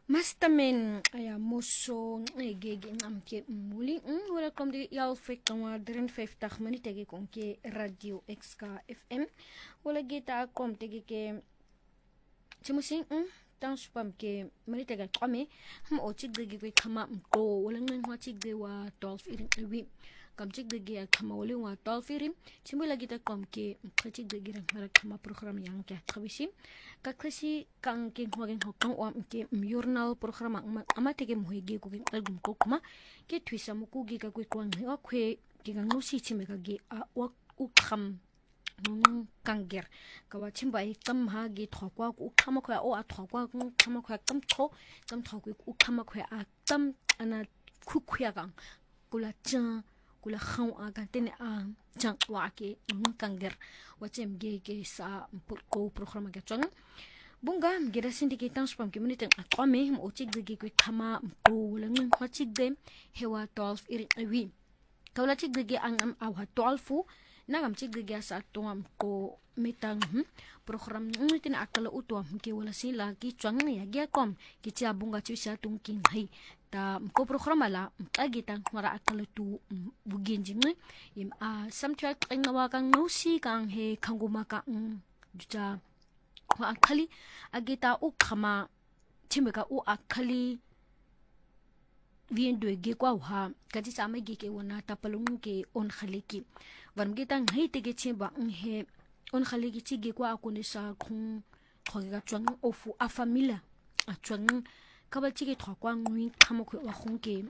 Mastamen aya moso ngegege ngamke muli welcome di yal fekwa 53 minute ge konke radio XK FM wala geta kom tege ke chimusin tan spam ke minute ga kwame o chigde ge kama ko wala ngin wa chigde wa 12 irin wi kam chigde ge kama wala wa 12 irin chimula geta kom ke chigde ge mara kama program yang ke khabisi kaklasi kang ke ngwagen hokang wa ke journal program amatege muhege ko gen album ko kuma ke twisa muku ge ka ko kwang wa kwe ge gang no si chime ka ge a wa ukham kanger kawa chimba I kam ha ge thokwa ku khama khwa o a thokwa ku khama khwa kam thok ku khama khwa a tam ana khukhya gang kula cha kula khaw a kan tene a chang wa ke kanger wa chem ge sa ko program ga chang bunga gera sindike tan spam community a kwame o chigde ge khama ko la ngin wa chigde hewa 12 iri wi kawla chigde ge ang a wa 12 nagam chigde ge sa tuam ko metang program ngutin akala utuam ke wala sila ki chwang ya ge kom ki cha bunga chi sa tung kin hai ta ko program ala agitang mara akala tu bugin jimne im a samtwa kang nawa kang no si kang he khanguma ka juja wa akali agita u khama chimeka u akali viendo ge kwa ha kaji sama ge ke wana tapalung ke on khaliki warm ge tang hei te ge chimba he on khaliki chi ge kwa akune sa khung khoga chwang ofu a famila a chwang kabal chi ge thokwa ngui khama khwe wa khung ke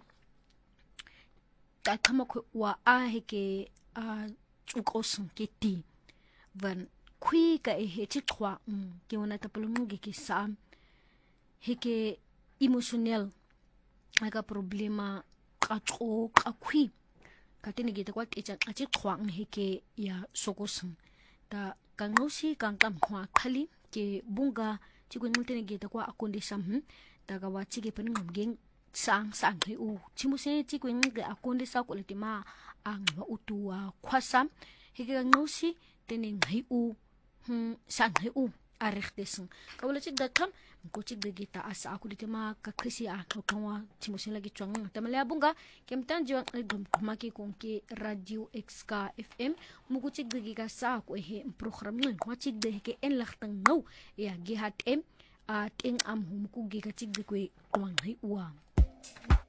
ta khama khwe wa a he ke a chukosung ke ti van kui ka he chi khwa ke wana tapalung ge ke sa he ke emotional aga problema ka tso ka kui ka tene ge ta kwa ke cha chi khwa he ke ya sokosung ta kangnosi kang kam khwa khali ke bunga chi ko ngutene ge ta kwa akonde sam ta ga wa chi ge pan ngam geng sang he u chi mu se chi ko nge akonde sa ko le ma ang wa utu wa khwasam he ge ngnosi tene ngai u sang he u arichtesen kawala chik da tham ko chik de gita asa aku de ma ka krisi a ko kanwa chimusin lagi chwang tamala bunga kemtan jiwa gum kuma ke konke radio XK FM mugu chik de giga sa ko he program ngun ko chik de ke en lachtang no ya gi hat em a ting am hum ku giga chik de ko kwang hai uwa